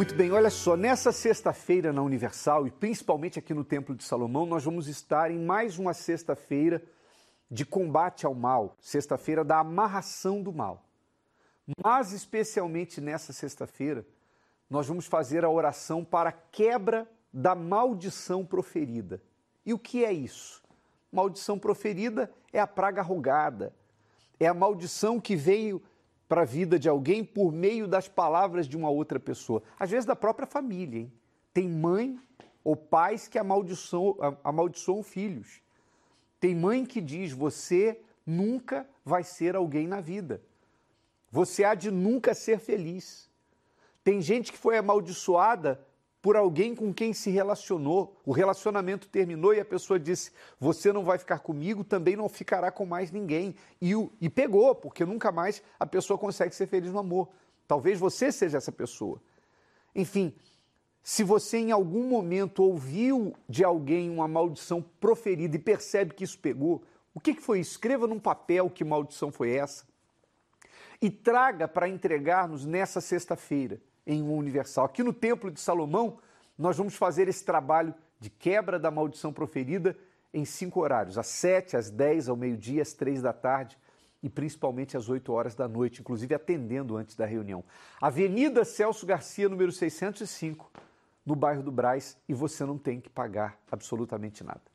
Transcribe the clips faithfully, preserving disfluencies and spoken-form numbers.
Muito bem, olha só, nessa sexta-feira na Universal, e principalmente aqui no Templo de Salomão, nós vamos estar em mais uma sexta-feira de combate ao mal, sexta-feira da amarração do mal. Mas, especialmente nessa sexta-feira, nós vamos fazer a oração para a quebra da maldição proferida. E o que é isso? Maldição proferida é a praga rogada, é a maldição que veio para a vida de alguém por meio das palavras de uma outra pessoa, às vezes da própria família, hein? Tem mãe ou pais que amaldiçoam, amaldiçoam filhos. Tem mãe que diz, você nunca vai ser alguém na vida. Você há de nunca ser feliz. Tem gente que foi amaldiçoada por alguém com quem se relacionou. O relacionamento terminou e a pessoa disse, você não vai ficar comigo, também não ficará com mais ninguém. E, o, e pegou, porque nunca mais a pessoa consegue ser feliz no amor. Talvez você seja essa pessoa. Enfim, se você em algum momento ouviu de alguém uma maldição proferida e percebe que isso pegou, o que foi isso? Escreva num papel que maldição foi essa e traga para entregar-nos nessa sexta-feira em uma Universal. Aqui no Templo de Salomão, nós vamos fazer esse trabalho de quebra da maldição proferida em cinco horários, às sete, às dez, ao meio-dia, às três da tarde e principalmente às oito horas da noite, inclusive atendendo antes da reunião. Avenida Celso Garcia, número seiscentos e cinco, no bairro do Brás, e você não tem que pagar absolutamente nada.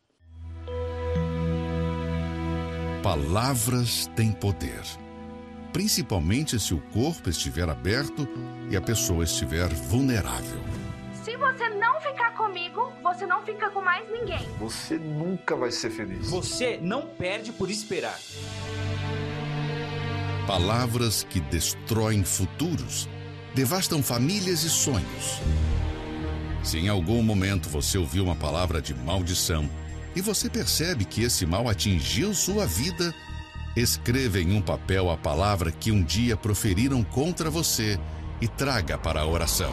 Palavras têm poder, principalmente se o corpo estiver aberto e a pessoa estiver vulnerável. Se você não ficar comigo, você não fica com mais ninguém. Você nunca vai ser feliz. Você não perde por esperar. Palavras que destroem futuros, devastam famílias e sonhos. Se em algum momento você ouviu uma palavra de maldição e você percebe que esse mal atingiu sua vida, escreva em um papel a palavra que um dia proferiram contra você e traga para a oração.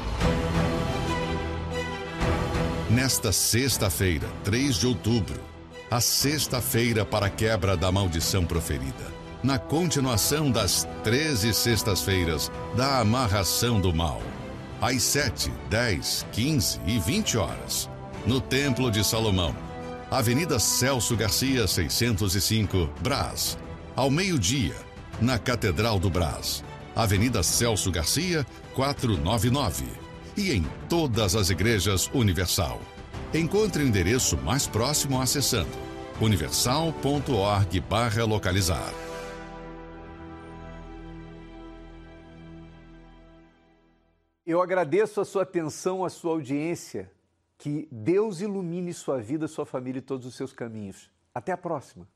Nesta sexta-feira, três de outubro, a sexta-feira para a quebra da maldição proferida, na continuação das treze sextas-feiras da amarração do mal, às sete, dez, quinze e vinte horas, no Templo de Salomão, Avenida Celso Garcia, seiscentos e cinco, Brás. Ao meio-dia, na Catedral do Brás, Avenida Celso Garcia, quatrocentos e noventa e nove. E em todas as igrejas Universal. Encontre o endereço mais próximo acessando universal ponto org barra localizar. Eu agradeço a sua atenção, a sua audiência. Que Deus ilumine sua vida, sua família e todos os seus caminhos. Até a próxima.